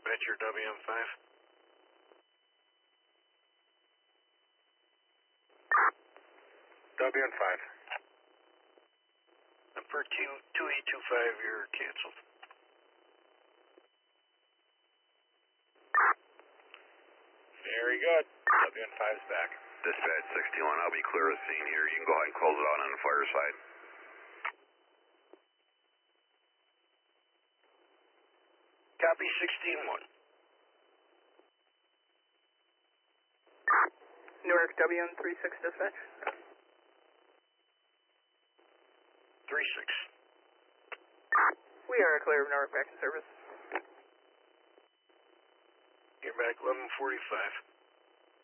Dispatcher WM5. WM5. Number 2825, you're canceled. Very good. WM5's back. Dispatch 61, I'll be clear of scene here. You can go ahead and close it out on the fire side. Copy 16-1. Newark WM36 dispatch. 36. We are clear of Newark back in service. You're back 1145.